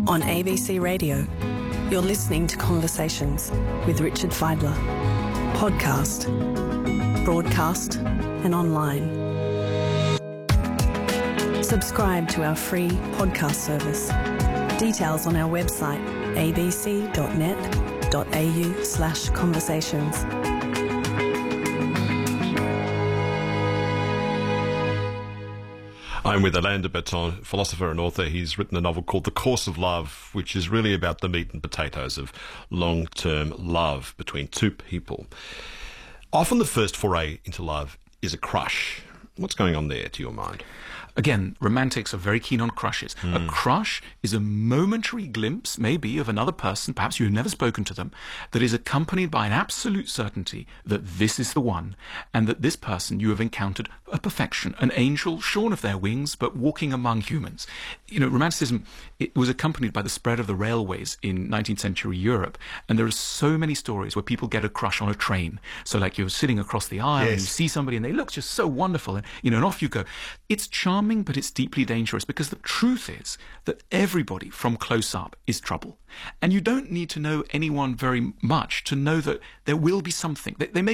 On ABC Radio, you're listening to Conversations with Richard Fidler. Podcast, broadcast and online. Subscribe to our free podcast service. Details on our website abc.net.au/conversations. I'm with Alain de Botton, philosopher and author. He's written a novel called The Course of Love, which is really about the meat and potatoes of long-term love between two people. Often the first foray into love is a crush. What's going on there, to your mind? Again, romantics are very keen on crushes. A crush is a momentary glimpse, maybe, of another person, perhaps you've never spoken to them, that is accompanied by an absolute certainty that this is the one, and that this person you have encountered a perfection, an angel shorn of their wings, but walking among humans. You know, Romanticism, it was accompanied by the spread of the railways in 19th century Europe, and there are so many stories where people get a crush on a train. So like you're sitting across the aisle, and you see somebody and they look just so wonderful, and and off you go. It's charming, but it's deeply dangerous, because the truth is that everybody from close up is trouble. And you don't need to know anyone very much to know that there will be something. They may